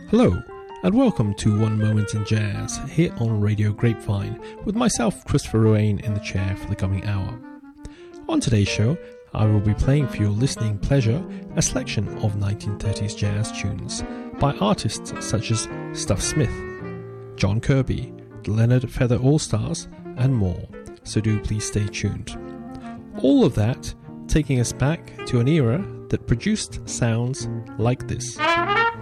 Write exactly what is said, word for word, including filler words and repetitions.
Hello, and welcome to One Moment in Jazz here on Radio Grapevine with myself, Christopher Ruane, in the chair for the coming hour. On today's show, I will be playing for your listening pleasure a selection of nineteen thirties jazz tunes by artists such as Stuff Smith, John Kirby, the Leonard Feather All-Stars, and more, so do please stay tuned. All of that taking us back to an era that produced sounds like this.